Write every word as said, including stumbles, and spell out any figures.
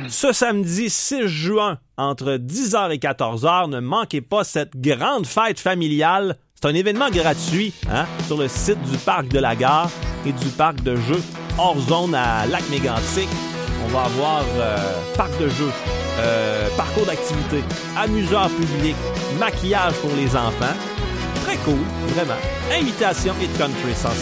Ce samedi six juin, entre dix heures et quatorze heures, ne manquez pas cette grande fête familiale. C'est un événement gratuit hein, sur le site du Parc de la Gare et du Parc de jeux hors zone à Lac-Mégantic. On va avoir euh, parc de jeux, euh, parcours d'activités, amuseurs publics, maquillage pour les enfants. Très cool, vraiment. Invitation Hit Country